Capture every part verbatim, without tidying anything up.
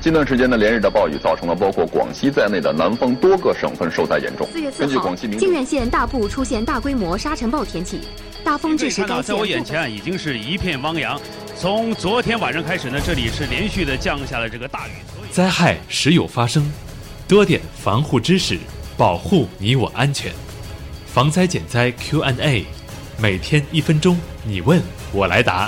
近段时间的连日的暴雨，造成了包括广西在内的南方多个省份受灾严重。 四月四号，靖远县大部出现大规模沙尘暴天气，大风致使该县。 在我眼前已经是一片汪洋。从昨天晚上开始呢，这里是连续的降下了这个大雨。 灾害时有发生，多点防护知识，保护你我安全。防灾减灾 Q and A， 每天一分钟，你问我来答。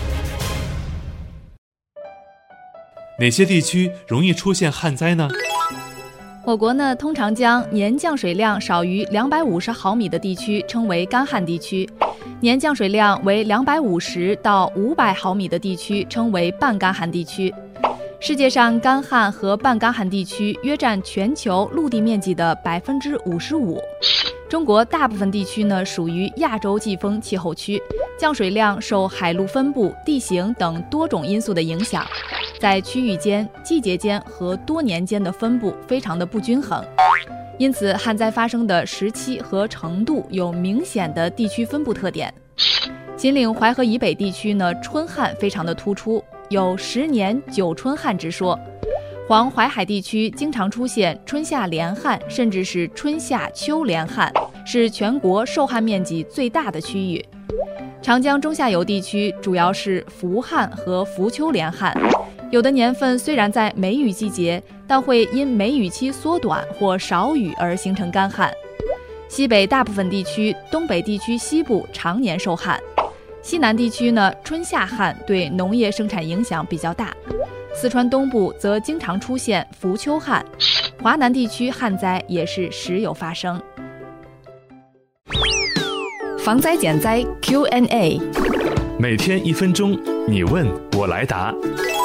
哪些地区容易出现旱灾呢？ 我国呢，通常将年降水量少于两百五十毫米的地区称为干旱地区，年降水量为两百五十到五百毫米的地区称为半干旱地区。世界上干旱和半干旱地区约占全球陆地面积的百分之五十五。中国大部分地区呢属于亚洲季风气候区，降水量受海陆分布、地形等多种因素的影响，在区域间、季节间和多年间的分布非常的不均衡，因此旱灾发生的时期和程度有明显的地区分布特点。秦岭淮河以北地区呢，春旱非常的突出，有十年九春旱之说。黄淮海地区经常出现春夏连旱，甚至是春夏秋连旱，是全国受旱面积最大的区域。长江中下游地区主要是伏旱和伏秋连旱，有的年份虽然在梅雨季节，但会因梅雨期缩短或少雨而形成干旱。西北大部分地区、东北地区西部常年受旱，西南地区呢，春夏旱对农业生产影响比较大。四川东部则经常出现伏秋旱，华南地区旱灾也是时有发生。 防灾减灾 Q and A， 每天一分钟，你问我来答。